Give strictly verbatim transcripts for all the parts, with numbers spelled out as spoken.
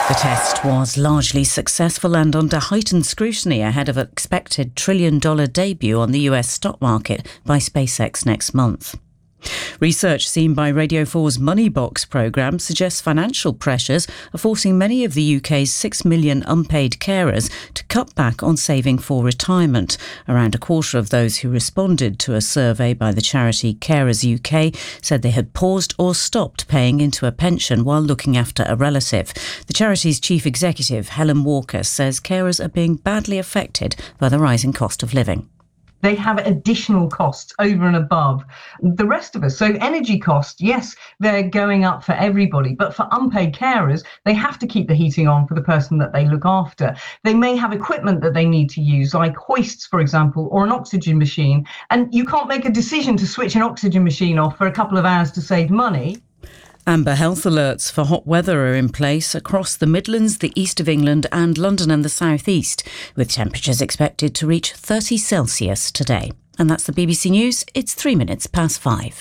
The test was largely successful and under heightened scrutiny ahead of an expected trillion-dollar debut on the U S stock market by SpaceX next month. Research seen by Radio four's Moneybox programme suggests financial pressures are forcing many of the U K's six million unpaid carers to cut back on saving for retirement. Around a quarter of those who responded to a survey by the charity Carers U K said they had paused or stopped paying into a pension while looking after a relative. The charity's chief executive, Helen Walker, says carers are being badly affected by the rising cost of living. They have additional costs over and above the rest of us. So energy costs, yes, they're going up for everybody, but for unpaid carers, they have to keep the heating on for the person that they look after. They may have equipment that they need to use, like hoists, for example, or an oxygen machine, and you can't make a decision to switch an oxygen machine off for a couple of hours to save money. Amber health alerts for hot weather are in place across the Midlands, the east of England and London and the south east, with temperatures expected to reach thirty Celsius today. And that's the B B C News. It's three minutes past five.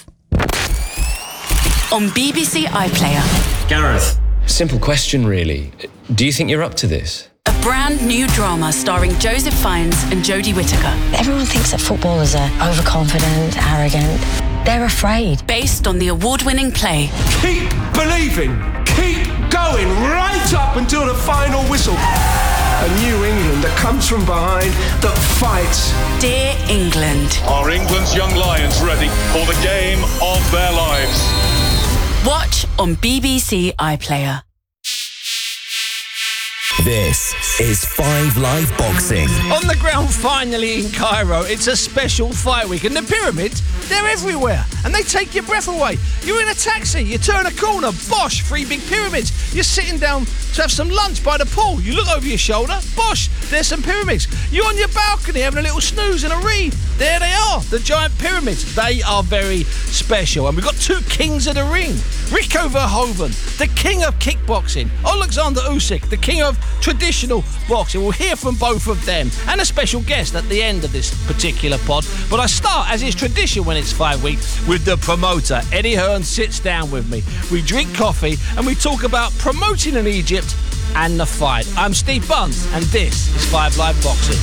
On B B C iPlayer. Gareth. Simple question, really. Do you think you're up to this? A brand new drama starring Joseph Fiennes and Jodie Whittaker. Everyone thinks that footballers are overconfident, arrogant. They're afraid. Based on the award-winning play. Keep believing. Keep going right up until the final whistle. A New England that comes from behind, that fights. Dear England. Are England's young lions ready for the game of their lives? Watch on B B C iPlayer. This is Five Live Boxing. On the ground finally in Cairo, it's a special fight week, and the pyramids, they're everywhere, and they take your breath away. You're in a taxi, you turn a corner, bosh, three big pyramids. You're sitting down to have some lunch by the pool. You look over your shoulder, bosh, there's some pyramids. You're on your balcony having a little snooze and a read. There they are, the giant pyramids. They are very special, and we've got two kings of the ring. Rico Verhoeven, the king of kickboxing. Alexander Usyk, the king of traditional boxing. We'll hear from both of them and a special guest at the end of this particular pod. But I start, as is tradition when it's five weeks, with the promoter. Eddie Hearn sits down with me. We drink coffee and we talk about promoting in Egypt and the fight. I'm Steve Bunce and this is Five Live Boxing.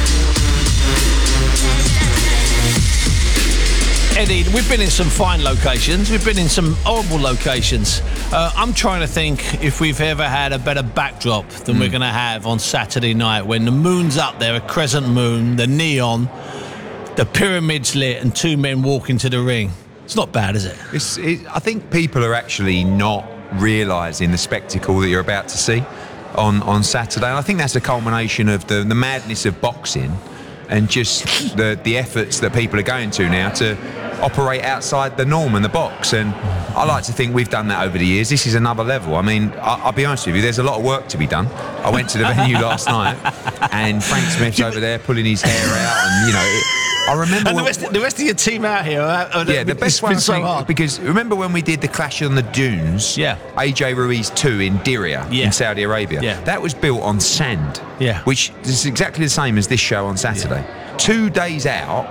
Eddie, we've been in some fine locations. We've been in some horrible locations. Uh, I'm trying to think if we've ever had a better backdrop than mm. we're going to have on Saturday night when the moon's up there, a crescent moon, the neon, the pyramids lit and two men walk into the ring. It's not bad, is it? It's, it I think people are actually not realising the spectacle that you're about to see on, on Saturday. And I think that's a culmination of the, the madness of boxing and just the, the efforts that people are going to now to operate outside the norm and the box. And I like to think we've done that over the years. This is another level. I mean, I, I'll be honest with you, there's a lot of work to be done. I went to the venue last night and Frank Smith's over there pulling his hair out and, you know... It, I remember and the, when, rest, the rest of your team out here. Uh, yeah, the best one so thing, because remember when we did the Clash on the Dunes? Yeah. A J Ruiz two in Diriyah yeah. in Saudi Arabia. Yeah. That was built on sand. Yeah. Which is exactly the same as this show on Saturday. Yeah. Two days out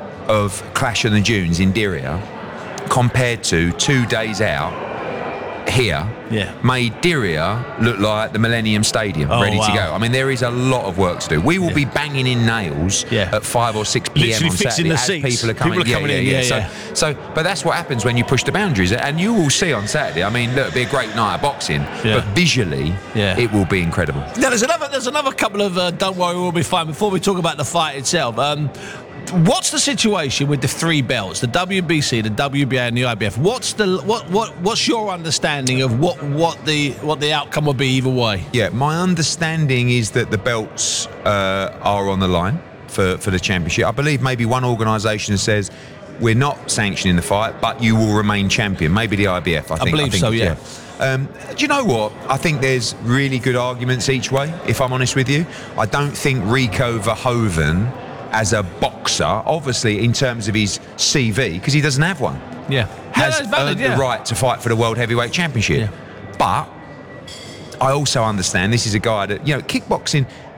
of Clash on the Dunes in Diriyah compared to two days out here yeah. made Diriyah look like the Millennium Stadium, oh, ready wow. to go. I mean, there is a lot of work to do. We will yeah. be banging in nails yeah. at five or six p.m. Literally on fixing Saturday the as seats. people are coming, people are coming yeah, in. Yeah, Yeah, yeah. yeah. So, so, but that's what happens when you push the boundaries, and you will see on Saturday. I mean, look, it'll be a great night of boxing, yeah. but visually, yeah. it will be incredible. Now, there's another, there's another couple of uh, don't worry, we'll be fine. Before we talk about the fight itself. Um, What's the situation with the three belts, the W B C, the W B A, and the I B F? What's the what what what's your understanding of what what the what the outcome will be either way? Yeah, my understanding is that the belts uh, are on the line for for the championship. I believe maybe one organisation says we're not sanctioning the fight, but you will remain champion. Maybe the I B F. I think. I believe I think, so. Yeah. yeah. Um, do you know what? I think there's really good arguments each way. If I'm honest with you, I don't think Rico Verhoeven, as a boxer, obviously in terms of his C V, because he doesn't have one, yeah, has no, valid, earned yeah. the right to fight for the World Heavyweight Championship. Yeah. But I also understand this is a guy that, you know, kickboxing,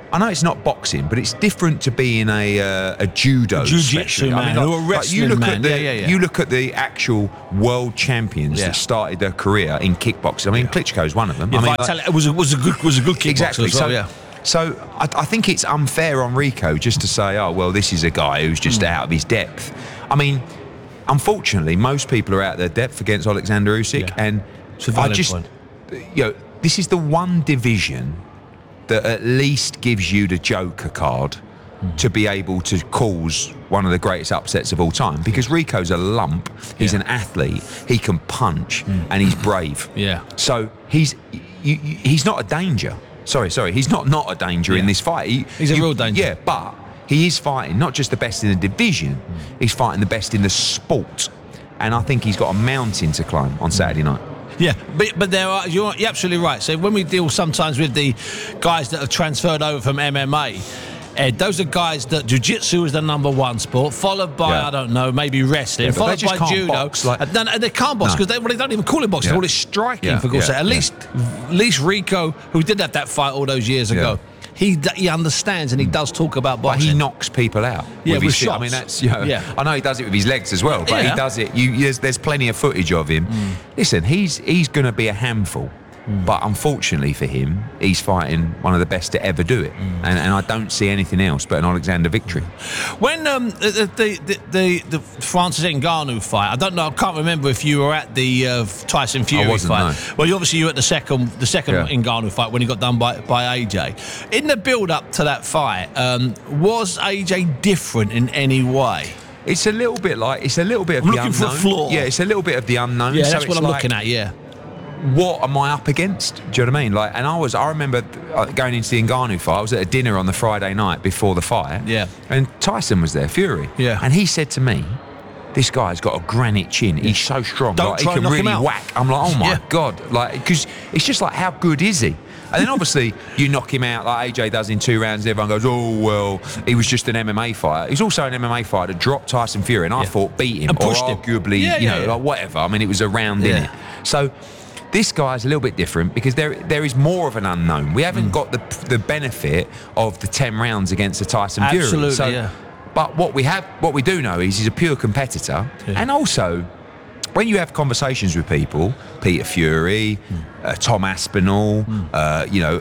I know it's not boxing, but it's different to being a uh, a judo jiu-jitsu man, I mean, like, or a wrestling like you look man. At the, Yeah, yeah, yeah. You look at the actual world champions Yeah. that started their career in kickboxing. I mean, yeah. Klitschko's one of them. Yeah, I mean, Vitali- like, was a, was a good was a good kickboxer exactly. as well, so, yeah. so I, I think it's unfair on Rico just to say, oh well, this is a guy who's just Mm. out of his depth. I mean, unfortunately, most people are out of their depth against Alexander Usyk, Yeah. and It's a I valid just, point. you know, this is the one division that at least gives you the Joker card mm. to be able to cause one of the greatest upsets of all time. Because Rico's a lump, he's Yeah. an athlete, he can punch, mm. and he's brave. Yeah. So he's you, you, he's not a danger. Sorry, sorry, he's not not a danger Yeah. in this fight. He, He's a you- real danger. Yeah, but he is fighting not just the best in the division, mm. he's fighting the best in the sport. And I think he's got a mountain to climb on Saturday night. Yeah, but but there are you're, you're absolutely right. So when we deal sometimes with the guys that have transferred over from M M A, Ed, those are guys that jiu-jitsu is the number one sport, folled by Yeah. I don't know maybe wrestling, Yeah, but followed they just by can't judo. box, like- and, and they can't box No. because they, well, they don't even call it boxing; Yeah. they call it striking. Yeah, For God's yeah, sake, at yeah. least at least Rico, who did have that fight all those years Yeah. ago, he d- he understands and he does talk about But boxing. he knocks people out. Yeah, with with his shit. I shots. mean, that's, you know, Yeah. I know he does it with his legs as well, but Yeah. he does it. You, there's, there's plenty of footage of him. Mm. Listen, he's he's going to be a handful, mm. but unfortunately for him, he's fighting one of the best to ever do it, mm. and, and I don't see anything else but an Alexander victory. When um, the, the, the, the, the Francis Ngannou fight, I don't know, I can't remember if you were at the uh, Tyson Fury I wasn't, fight. no. Well, you obviously you were at the second the second Yeah. Ngannou fight when he got done by, by A J. In the build-up to that fight, um, was A J different in any way? It's a little bit like it's a little bit of I'm the looking unknown. for a flaw. Yeah, it's a little bit of the unknown. Yeah, so that's what it's I'm like, looking at, yeah. What am I up against? Do you know what I mean? Like, and I was, I remember uh, going into the Ngannou fight. I was at a dinner on the Friday night before the fight. Yeah. And Tyson was there, Fury. Yeah. And he said to me, "This guy's got a granite chin. He's so strong. Don't like, try he can and knock him really out." whack." I'm like, "Oh my Yeah. god!" Like, because it's just like, how good is he? And then obviously you knock him out like A J does in two rounds. Everyone goes, "Oh well, he was just an M M A fighter." He's also an M M A fighter that dropped Tyson Fury, and I Yeah. thought beat him And or pushed him. arguably, Yeah, you yeah, know, yeah. like whatever. I mean, it was a round in Yeah. it. So. This guy's a little bit different because there there is more of an unknown. We haven't mm. got the the benefit of the ten rounds against the Tyson Fury. Absolutely, So, yeah. But what we have, what we do know is he's a pure competitor, Yeah. and also when you have conversations with people, Peter Fury, mm. uh, Tom Aspinall, mm. uh, you know.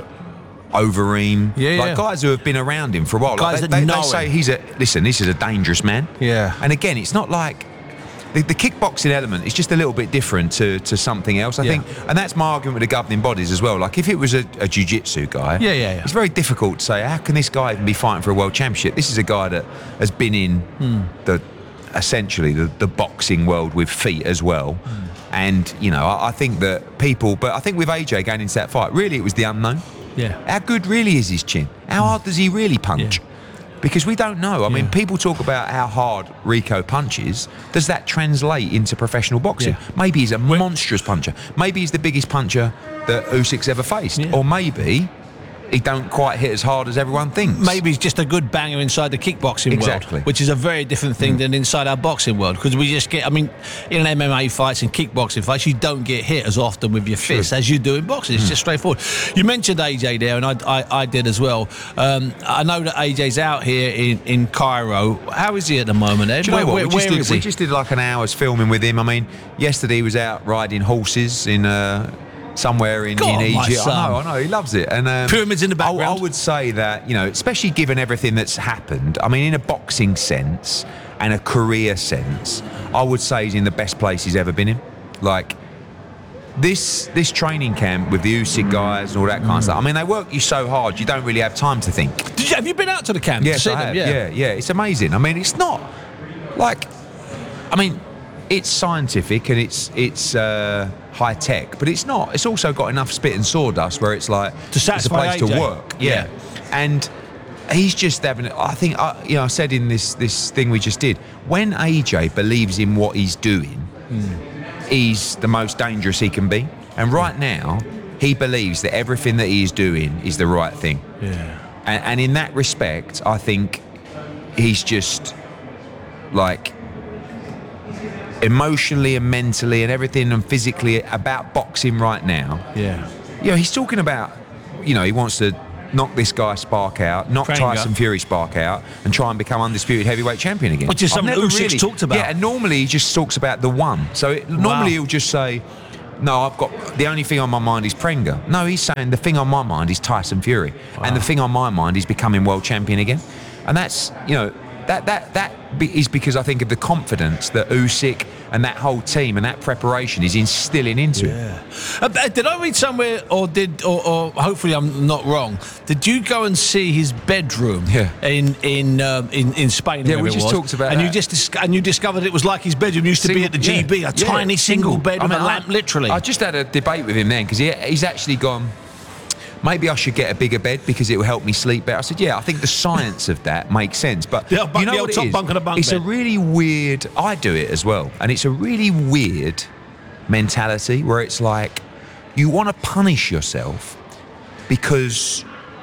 Overeem, Yeah, like yeah. guys who have been around him for a while. Guys like that they, they, know they say him. he's a listen. This is a dangerous man. Yeah. And again, it's not like the, the kickboxing element is just a little bit different to, to something else, I Yeah. think. And that's my argument with the governing bodies as well. Like, if it was a, a jiu-jitsu guy, Yeah, yeah, yeah. it's very difficult to say, how can this guy even be fighting for a world championship? This is a guy that has been in Hmm. the essentially the, the boxing world with feet as well. Hmm. And, you know, I, I think that people... But I think with A J going into that fight, really it was the unknown. Yeah. How good really is his chin? How hard does he really punch? Yeah. Because we don't know. I mean, Yeah. people talk about how hard Rico punches. Does that translate into professional boxing? Yeah. Maybe he's a monstrous puncher. Maybe he's the biggest puncher that Usyk's ever faced. Yeah. Or maybe he don't quite hit as hard as everyone thinks. Maybe he's just a good banger inside the kickboxing Exactly. world, which is a very different thing Mm. than inside our boxing world. Because we just get, I mean, in M M A fights and kickboxing fights, you don't get hit as often with your fists as you do in boxing. It's Mm. just straightforward. You mentioned A J there, and I, I, I did as well. Um, I know that A J's out here in, in Cairo. How is he at the moment, Ed? Do you know where what? where, we, just where did, is we he? just did like an hour's filming with him. I mean, yesterday he was out riding horses in uh, somewhere in, God, in my Egypt. son. I know, I know, he loves it. And um, Pyramids in the I, background. I would say that, you know, especially given everything that's happened, I mean, in a boxing sense and a career sense, I would say he's in the best place he's ever been in. Like, this this training camp with the Usyk guys and all that kind of stuff, I mean, they work you so hard, you don't really have time to think. Did you, have you been out to the camp? Yes, to see I them? have. Yeah. yeah, yeah. It's amazing. I mean, it's not like, I mean, it's scientific and it's it's uh, high tech, but it's not. It's also got enough spit and sawdust where it's like To satisfy it's a place A J. to work. Yeah. Yeah. And he's just having. I think I, you know. I said in this this thing we just did, when A J believes in what he's doing, Mm. he's the most dangerous he can be. And right now, he believes that everything that he is doing is the right thing. Yeah. And, and in that respect, I think he's just like emotionally and mentally and everything and physically about boxing right now. Yeah. You know, he's talking about, you know, he wants to knock this guy Spark out, knock Pranger. Tyson Fury Spark out, and try and become undisputed heavyweight champion again. Which is I've something never Usyk's really, talked about. Yeah, and normally he just talks about the one. So it, normally Wow. he'll just say, no, I've got the only thing on my mind is Pranger. No, he's saying the thing on my mind is Tyson Fury, wow. and the thing on my mind is becoming world champion again. And that's, you know, that that that be, is because I think of the confidence that Usyk and that whole team and that preparation is instilling into yeah. him. Uh, did I read somewhere, or did, or, or hopefully I'm not wrong? Did you go and see his bedroom yeah. in in um, in in Spain? Yeah, we it just was, talked about and that. you just dis- and you discovered it was like his bedroom used to single, be at the G B, yeah, a tiny yeah, single, single bed with I mean, a lamp, I, literally. I just had a debate with him then because he, he's actually gone, maybe I should get a bigger bed because it will help me sleep better. I said, yeah, I think the science of that makes sense. But the, you know the what top it is? bunk and a bunk it's bed. a really weird, I do it as well, and it's a really weird mentality where it's like you want to punish yourself because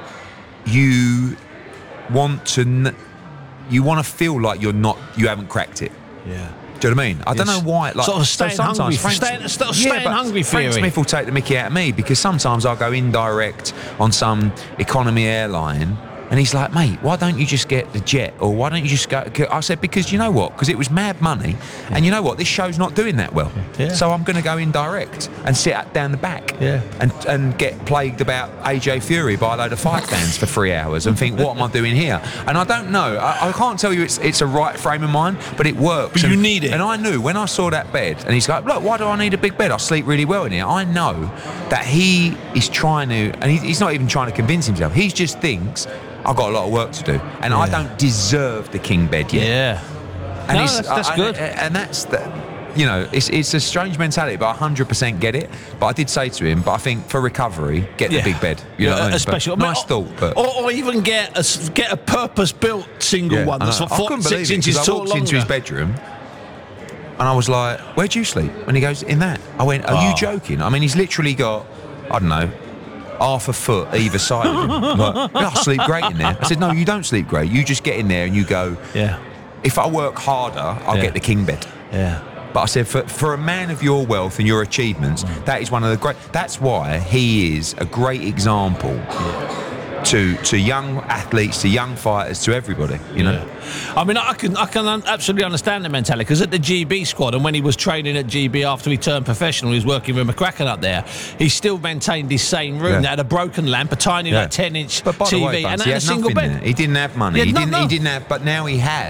you want to n- you want to feel like you're not, you haven't cracked it. Yeah. Do you know what I mean? I don't It's know why. Like, sort of staying so sometimes hungry, Frank, staying, sort of yeah, staying but hungry Frank theory. Smith will take the mickey out of me because sometimes I'll go indirect on some economy airline and he's like, mate, why don't you just get the jet, or why don't you just go? I said, because you know what? Because it was mad money, yeah. and you know what? This show's not doing that well. Yeah. So I'm going to go indirect and sit down the back yeah. and and get plagued about A J Fury by a load of fight fans for three hours and think, what am I doing here? And I don't know. I, I can't tell you it's it's a right frame of mind, but it works. But and, you need it. And I knew when I saw that bed, and he's like, look, why do I need a big bed? I sleep really well in here. I know that he is trying to, and he, he's not even trying to convince himself. He just thinks, I've got a lot of work to do, and yeah. I don't deserve the king bed yet. Yeah, and no, it's, that's, that's I, good. I, and that's the, you know, it's it's a strange mentality, but I one hundred percent get it. But I did say to him, but I think for recovery, get yeah. the big bed. You know, yeah, what I mean? especially But nice or, thought, but or, or even get a get a purpose-built single yeah, one that's I, four, I couldn't six believe it, inches I tall. walked longer. into his bedroom. And I was like, where do you sleep? And he goes, in that. I went, are oh. you joking? I mean, he's literally got, I don't know, half a foot either side of him. Like, yeah, I sleep great in there. I said, no, you don't sleep great. You just get in there and you go, yeah. if I work harder, I'll yeah. get the king bed. Yeah. But I said, for, for a man of your wealth and your achievements, mm. that is one of the great, that's why he is a great example yeah. to to young athletes, to young fighters, to everybody, you know? Yeah. I mean, I can I can absolutely understand the mentality, because at the G B squad, and when he was training at G B after he turned professional, he was working with McCracken up there, he still maintained his same room. Yeah. That had a broken lamp, a tiny Yeah. like ten inch But by T V, the way, and Buns, that he had had a single nothing bed. there. He didn't have money. Yeah, he no, didn't. no. He didn't have. But now he has.